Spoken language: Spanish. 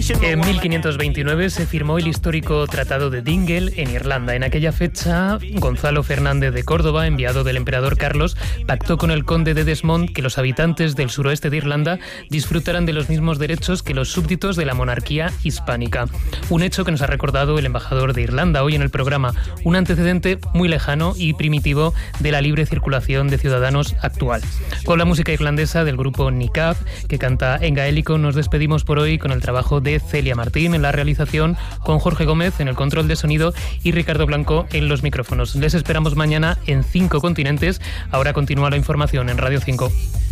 En 1529 se firmó el histórico Tratado de Dingle en Irlanda. En aquella fecha, Gonzalo Fernández de Córdoba, enviado del emperador Carlos, pactó con el conde de Desmond que los habitantes del suroeste de Irlanda disfrutaran de los mismos derechos que los súbditos de la monarquía hispánica. Un hecho que nos ha recordado el embajador de Irlanda hoy en el programa, un antecedente muy lejano y primitivo de la libre circulación de ciudadanos actual. Con la música irlandesa del grupo Nicab, que canta en gaélico, nos despedimos por hoy con el trabajo de Celia Martín en la realización, con Jorge Gómez en el control de sonido y Ricardo Blanco en los micrófonos. Les esperamos mañana en 5 continentes. Ahora continúa la información en Radio 5.